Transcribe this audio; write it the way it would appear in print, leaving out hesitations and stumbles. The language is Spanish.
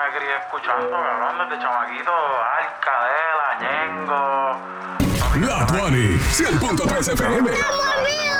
me crié escuchando, cabrón, desde chamaquito, Alcadela, Ñengo. La 20, 100.3 FM.